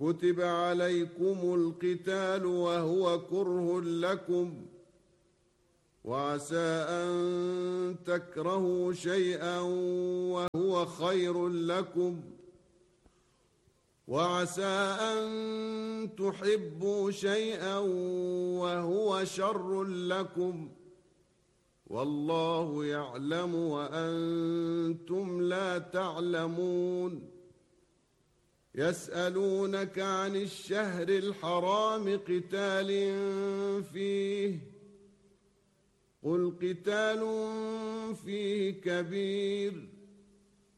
كتب عليكم القتال وهو كره لكم وعسى أن تكرهوا شيئا وهو خير لكم وعسى أن تحبوا شيئا وهو شر لكم والله يعلم وأنتم لا تعلمون يسألونك عن الشهر الحرام قتال فيه قل قتال فيه كبير